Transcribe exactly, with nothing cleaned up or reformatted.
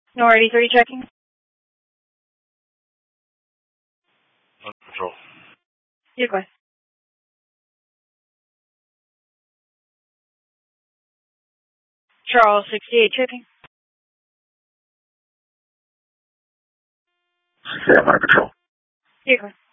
Nor eighty-three checking. Under control. Yeah, go ahead. Charles sixty-eight checking. sixty-eight, I'm under control. Yeah, go ahead.